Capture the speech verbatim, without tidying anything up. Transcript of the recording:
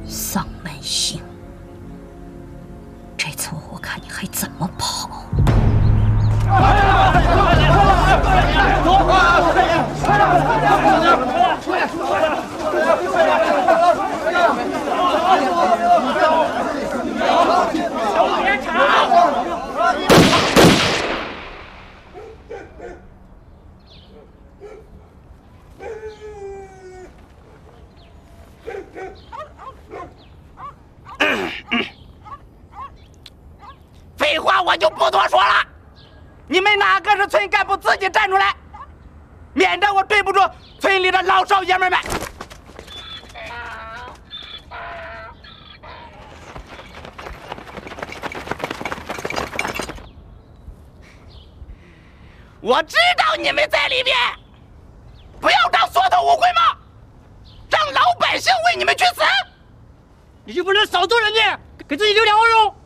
丧门星，这次我看你还怎么跑！ 别吵！废话我就不多说了，你们哪个是村干部自己站出来，免得我对不住村里的老少爷们们。我知道你们在里面，不要当缩头乌龟吗？让老百姓为你们去死！ 你就不能少做人家，给自己留点后路？